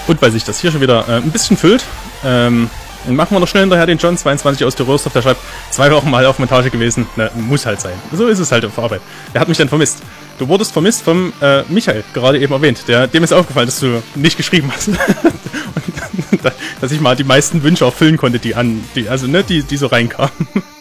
Und weil sich das hier schon wieder ein bisschen füllt, machen wir noch schnell hinterher den John 22 aus der Röhrsdorf, der schreibt, 2 Wochen mal auf Montage gewesen, na, muss halt sein. So ist es halt auf Arbeit. Er hat mich dann vermisst. Du wurdest vermisst vom Michael, gerade eben erwähnt. Dem ist aufgefallen, dass du nicht geschrieben hast. Und, dass ich mal die meisten Wünsche erfüllen konnte, die so reinkamen.